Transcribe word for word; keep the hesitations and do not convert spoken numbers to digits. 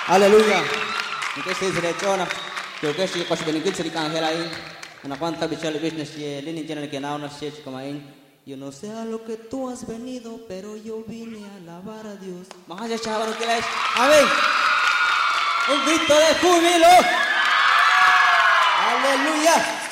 Aleluya. Nike se se chona. Yo que si cos beningit se kan helain. Ana cuanta bichal business ye linin channel que na una se kamain. Yo no sé a lo que tú has venido, pero yo vine a alabar a Dios. Mahaya chaval que les. Amén. Un grito de júbilo. Aleluya.